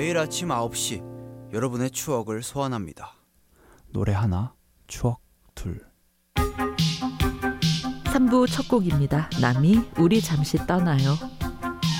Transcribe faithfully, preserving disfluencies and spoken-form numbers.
매일 아침 아홉 시 여러분의 추억을 소환합니다. 노래 하나, 추억 둘. 삼 부 첫 곡입니다. 남이 우리 잠시 떠나요.